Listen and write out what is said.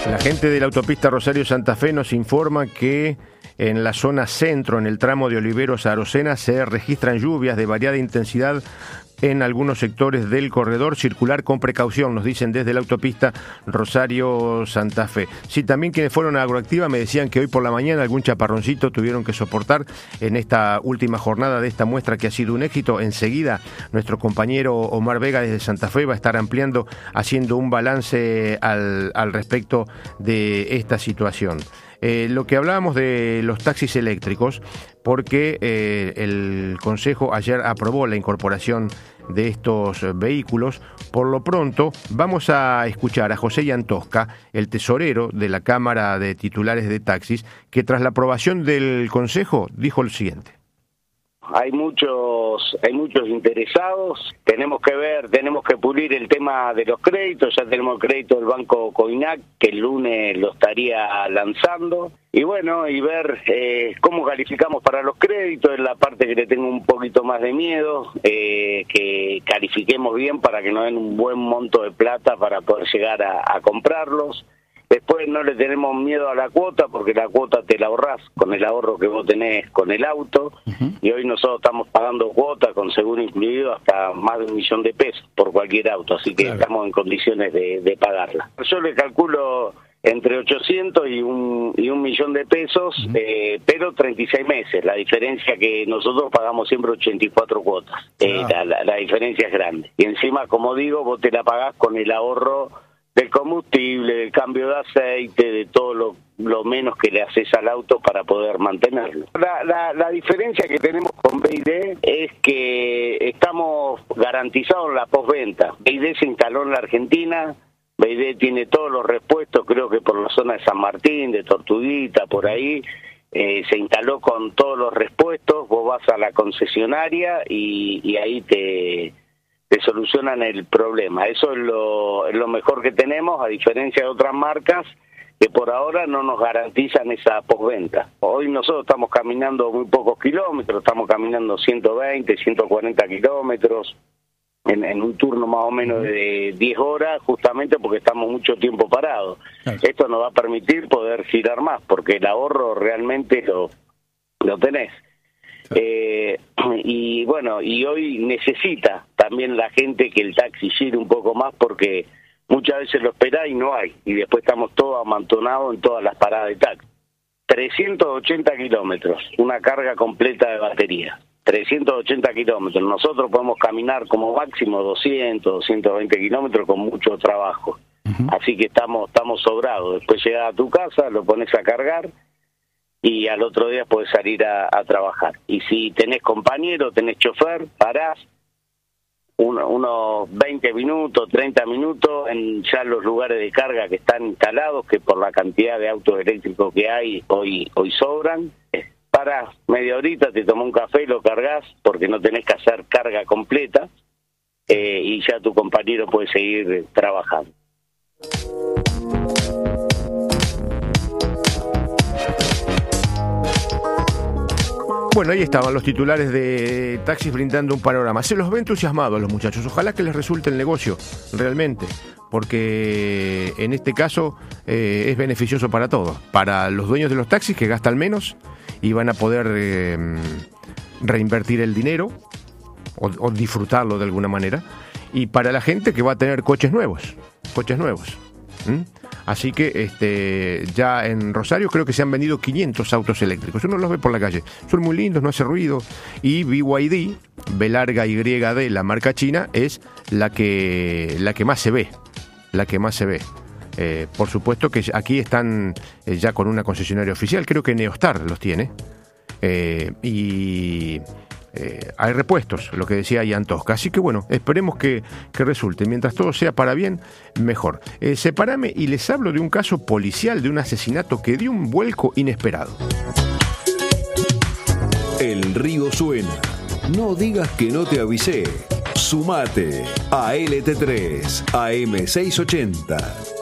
La gente de la autopista Rosario-Santa Fe nos informa que en la zona centro, en el tramo de Oliveros a Arocena, se registran lluvias de variada intensidad en algunos sectores del corredor. Circular con precaución, nos dicen desde la autopista Rosario-Santa Fe. Sí, también quienes fueron a Agroactiva me decían que hoy por la mañana algún chaparroncito tuvieron que soportar en esta última jornada de esta muestra que ha sido un éxito. Enseguida nuestro compañero Omar Vega desde Santa Fe va a estar ampliando, haciendo un balance al respecto de esta situación. Lo que hablábamos de los taxis eléctricos, porque el Consejo ayer aprobó la incorporación de estos vehículos. Por lo pronto vamos a escuchar a José Yantosca, el tesorero de la Cámara de Titulares de Taxis, que tras la aprobación del Consejo dijo lo siguiente. Hay muchos interesados, tenemos que pulir el tema de los créditos. Ya tenemos el crédito del Banco Coinac, que el lunes lo estaría lanzando, y bueno, y ver cómo calificamos para los créditos. Es la parte que le tengo un poquito más de miedo, que califiquemos bien para que nos den un buen monto de plata para poder llegar a comprarlos. Después no le tenemos miedo a la cuota, porque la cuota te la ahorrás con el ahorro que vos tenés con el auto. Y hoy nosotros estamos pagando cuota con seguro incluido hasta más de 1 millón de pesos por cualquier auto, así que claro, estamos en condiciones de pagarla. Yo le calculo entre 800 y un millón de pesos, pero 36 meses. La diferencia que nosotros pagamos siempre 84 cuotas. La diferencia es grande. Y encima, como digo, vos te la pagás con el ahorro del combustible, del cambio de aceite, de todo lo menos que le haces al auto para poder mantenerlo. La diferencia que tenemos con BID es que estamos garantizados en la postventa. BID se instaló en la Argentina, BID tiene todos los repuestos, creo que por la zona de San Martín, de Tortuguita, por ahí, se instaló con todos los repuestos. Vos vas a la concesionaria y ahí te solucionan el problema. Eso es lo mejor que tenemos, a diferencia de otras marcas que por ahora no nos garantizan esa postventa. Hoy nosotros estamos caminando muy pocos kilómetros, estamos caminando 120, 140 kilómetros en un turno más o menos de 10 horas, justamente porque estamos mucho tiempo parados. Claro. Esto nos va a permitir poder girar más, porque el ahorro realmente lo tenés. Y bueno, y hoy necesita también la gente que el taxi gire un poco más, porque muchas veces lo esperá y no hay, y después estamos todos amontonados en todas las paradas de taxi. 380 kilómetros, una carga completa de batería, 380 kilómetros. Nosotros podemos caminar como máximo 200, 220 kilómetros con mucho trabajo. Así que estamos sobrados. Después llegás a tu casa, lo pones a cargar y al otro día podés salir a trabajar. Y si tenés compañero, tenés chofer, parás unos 20 minutos, 30 minutos en ya los lugares de carga que están instalados, que por la cantidad de autos eléctricos que hay hoy sobran. Parás media horita, te tomás un café, lo cargas, porque no tenés que hacer carga completa, y ya tu compañero puede seguir trabajando. Bueno, ahí estaban los titulares de taxis brindando un panorama. Se los ve entusiasmados los muchachos. Ojalá que les resulte el negocio, realmente, porque en este caso es beneficioso para todos. Para los dueños de los taxis, que gastan menos y van a poder reinvertir el dinero o disfrutarlo de alguna manera. Y para la gente que va a tener coches nuevos. Así que ya en Rosario creo que se han vendido 500 autos eléctricos. Uno los ve por la calle, son muy lindos, no hace ruido. Y BYD, B larga YD, la marca china, es la que más se ve. Por supuesto que aquí están ya con una concesionaria oficial, creo que Neostar los tiene. Hay repuestos, lo que decía Yantosca. Así que bueno, esperemos que resulte. Mientras todo sea para bien, mejor. Separame y les hablo de un caso policial, de un asesinato que dio un vuelco inesperado. El río suena. No digas que no te avisé. Sumate a LT3 AM680.